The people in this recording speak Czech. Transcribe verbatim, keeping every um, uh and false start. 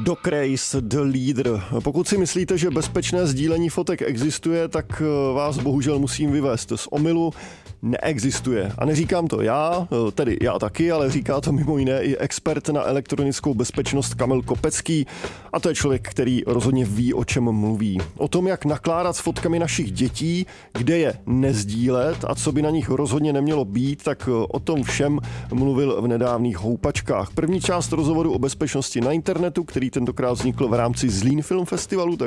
Dog Race, The Leader. Pokud si myslíte, že bezpečné sdílení fotek existuje, tak vás bohužel musím vyvést z omylu. Neexistuje. A neříkám to já, tedy já taky, ale říká to mimo jiné i expert na elektronickou bezpečnost Kamil Kopecký. A to je člověk, který rozhodně ví, o čem mluví. O tom, jak nakládat s fotkami našich dětí, kde je nezdílet a co by na nich rozhodně nemělo být, tak o tom všem mluvil v nedávných houpačkách. První část rozhovoru o bezpečnosti na internetu, který tentokrát vznikl v rámci Zlín Film Festivalu,